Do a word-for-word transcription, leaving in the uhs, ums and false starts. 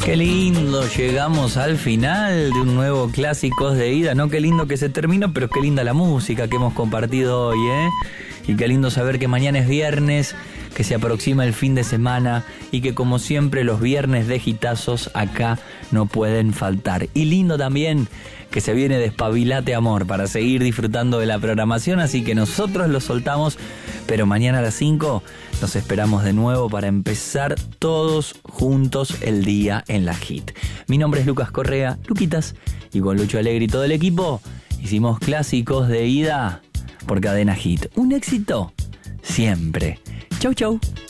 Qué lindo, llegamos al final de un nuevo Clásicos de Ida. No, qué lindo que se terminó, pero qué linda la música que hemos compartido hoy, ¿eh? Y qué lindo saber que mañana es viernes, que se aproxima el fin de semana y que como siempre los viernes de hitazos acá no pueden faltar. Y lindo también que se viene Despabilate Amor para seguir disfrutando de la programación, así que nosotros lo soltamos, pero mañana a las cinco nos esperamos de nuevo para empezar todos juntos el día en la Hit. Mi nombre es Lucas Correa, Luquitas, y con Lucho Alegre y todo el equipo hicimos Clásicos de Ida por Cadena Hit. Un éxito siempre. Chau, chau.